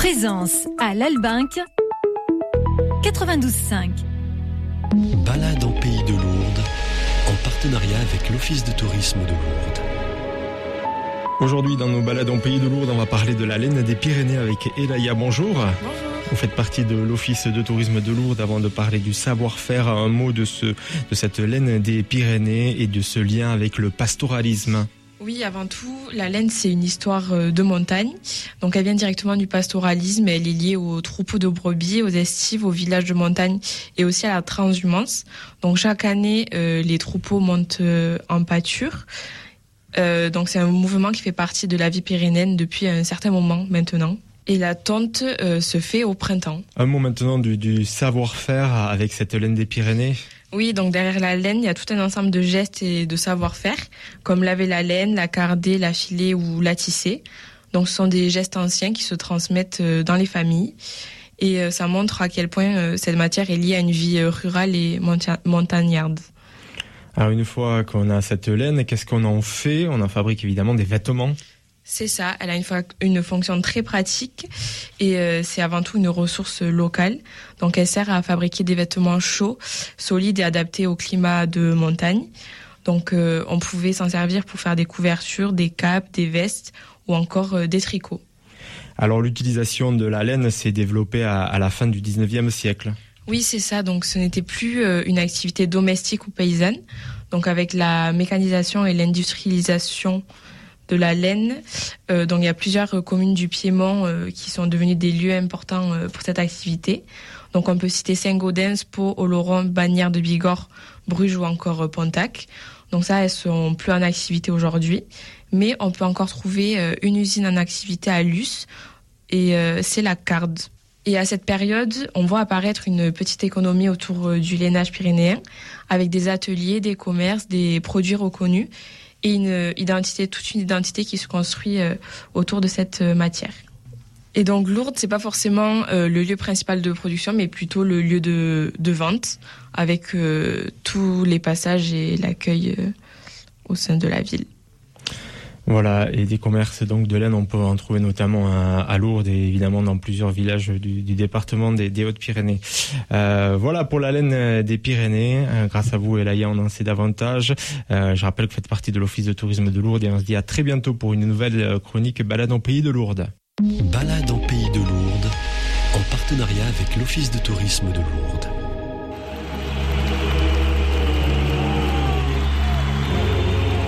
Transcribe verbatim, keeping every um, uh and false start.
Présence à l'Albinque quatre-vingt-douze cinq. Balade en pays de Lourdes, en partenariat avec l'Office de tourisme de Lourdes. Aujourd'hui, dans nos balades en pays de Lourdes, on va parler de la laine des Pyrénées avec Elaya. Bonjour. Bonjour. Vous faites partie de l'Office de tourisme de Lourdes. Avant de parler du savoir-faire, un mot de, ce, de cette laine des Pyrénées et de ce lien avec le pastoralisme. Oui, avant tout, la laine, c'est une histoire de montagne. Donc, elle vient directement du pastoralisme. Elle est liée aux troupeaux de brebis, aux estives, aux villages de montagne et aussi à la transhumance. Donc, chaque année, euh, les troupeaux montent euh, en pâture. Euh, donc, c'est un mouvement qui fait partie de la vie pyrénéenne depuis un certain moment maintenant. Et la tonte euh, se fait au printemps. Un mot maintenant du, du savoir-faire avec cette laine des Pyrénées. Oui, donc derrière la laine, il y a tout un ensemble de gestes et de savoir-faire, comme laver la laine, la carder, la filer ou la tisser. Donc ce sont des gestes anciens qui se transmettent dans les familles. Et ça montre à quel point cette matière est liée à une vie rurale et montagnarde. Alors une fois qu'on a cette laine, qu'est-ce qu'on en fait? On en fabrique évidemment des vêtements. C'est ça, elle a une, une fonction très pratique et euh, c'est avant tout une ressource locale. Donc elle sert à fabriquer des vêtements chauds, solides et adaptés au climat de montagne. Donc euh, on pouvait s'en servir pour faire des couvertures, des capes, des vestes ou encore euh, des tricots. Alors l'utilisation de la laine s'est développée à, à la fin du dix-neuvième siècle. Oui, c'est ça. Donc ce n'était plus euh, une activité domestique ou paysanne. Donc avec la mécanisation et l'industrialisation de la laine. Euh, donc il y a plusieurs euh, communes du Piémont euh, qui sont devenues des lieux importants euh, pour cette activité. Donc on peut citer Saint-Gaudens, Pau, Oloron, Bagnères de Bigorre, Bruges ou encore euh, Pontac. Donc ça, elles sont plus en activité aujourd'hui. Mais on peut encore trouver euh, une usine en activité à Luce et euh, c'est la Carde. Et à cette période, on voit apparaître une petite économie autour euh, du lainage pyrénéen avec des ateliers, des commerces, des produits reconnus et une identité, toute une identité qui se construit euh, autour de cette euh, matière. Et donc Lourdes, c'est pas forcément euh, le lieu principal de production, mais plutôt le lieu de, de vente, avec euh, tous les passages et l'accueil euh, au sein de la ville. Voilà, et des commerces donc de laine, on peut en trouver notamment à, à Lourdes et évidemment dans plusieurs villages du, du département des, des Hautes-Pyrénées. Euh, voilà pour la laine des Pyrénées. Euh, grâce à vous, Elaya, on en sait davantage. Euh, je rappelle que vous faites partie de l'Office de tourisme de Lourdes et on se dit à très bientôt pour une nouvelle chronique Balade en pays de Lourdes. Balade en pays de Lourdes, en partenariat avec l'Office de tourisme de Lourdes.